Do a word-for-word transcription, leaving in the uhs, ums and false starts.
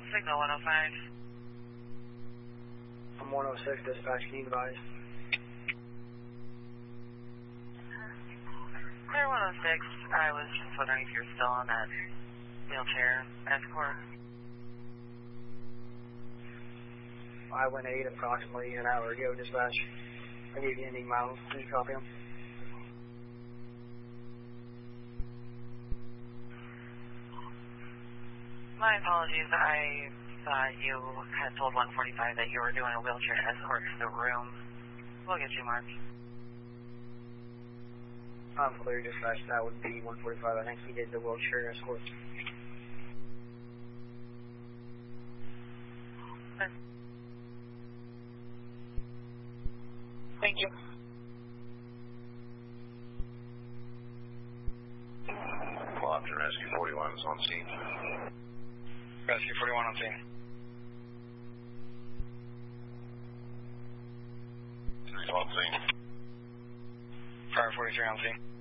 Signal one oh five. I'm one oh six, dispatch, can you advise? Clear one oh six, I was just wondering if you're still on that wheelchair escort. I went eight approximately an hour ago, dispatch. I gave you an email. Can you copy them? My apologies, I thought you had told one forty-five that you were doing a wheelchair escort to the room. We'll get you marked. I'm clear, dispatch. That would be one forty-five. I think he did the wheelchair escort. Okay. Thank you. Lofton Rescue forty-one is on scene. Rescue forty-one on scene. Who's on scene? Fire forty-three on scene.